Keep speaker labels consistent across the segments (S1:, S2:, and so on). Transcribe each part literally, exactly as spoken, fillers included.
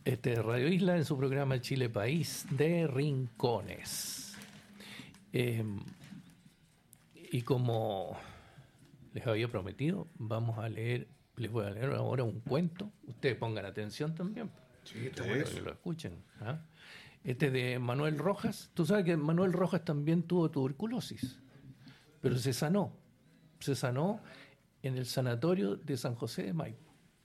S1: Este, Radio Isla en su programa Chile País de Rincones. Eh, y como les había prometido, vamos a leer, les voy a leer ahora un cuento. Ustedes pongan atención también.
S2: Sí, está
S1: bueno
S2: bueno.
S1: que lo escuchen. ¿Ah? Este de Manuel Rojas. Tú sabes que Manuel Rojas también tuvo tuberculosis, pero se sanó. Se sanó en el sanatorio de San José de Maipo.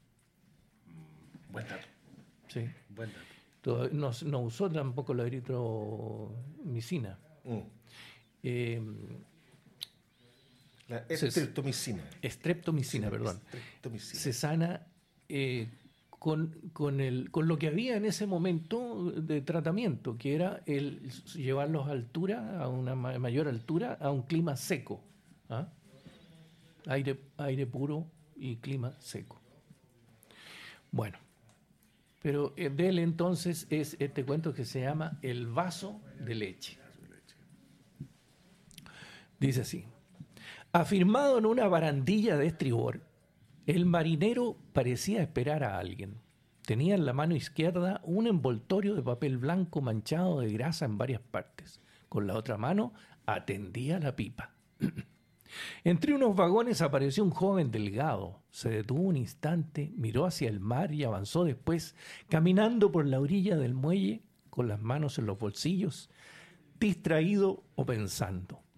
S2: Buen dato.
S1: Sí.
S2: Buen dato.
S1: Todo- no, no usó tampoco la eritromicina.
S2: Mm.
S1: Eh,
S2: La
S1: Se-
S2: estreptomicina.
S1: Streptomicina,
S2: Sí,
S1: perdón.
S2: estreptomicina.
S1: Se sana eh, con, con, el, con lo que había en ese momento de tratamiento, que era el llevarlos a altura, a una ma- mayor altura, a un clima seco. ¿Ah? Aire, aire puro y clima seco. Bueno, pero eh, de él entonces es este cuento que se llama El vaso de leche. Dice así. Afirmado en una barandilla de estribor, el marinero parecía esperar a alguien. Tenía en la mano izquierda un envoltorio de papel blanco manchado de grasa en varias partes. Con la otra mano atendía la pipa. Entre unos vagones apareció un joven delgado. Se detuvo un instante, miró hacia el mar y avanzó después, caminando por la orilla del muelle, con las manos en los bolsillos, distraído o pensando.